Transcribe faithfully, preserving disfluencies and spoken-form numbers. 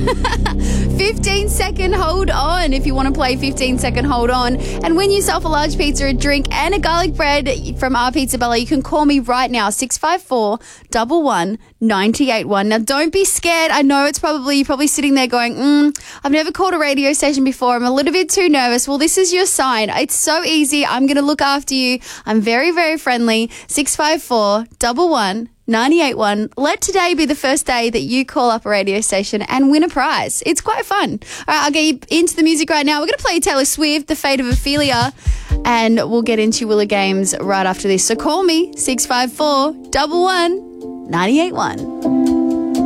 fifteen second hold on if you want to play fifteen second hold on and win yourself a large pizza, a drink and a garlic bread from our Pizza Bella. You can call me right now, six five four, one one, nine eight one. Now, don't be scared. I know it's probably, you're probably sitting there going, mm, I've never called a radio station before. I'm a little bit too nervous. Well, this is your sign. It's so easy. I'm going to look after you. I'm very, very friendly. six five four, one one, nine eight one. Let today be the first day that you call up a radio station and win a prize. It's quite fun. All right, I'll get you into the music right now. We're going to play Taylor Swift, The Fate of Ophelia, and we'll get into Willa Games right after this. So call me, six five four, one one, nine eight one.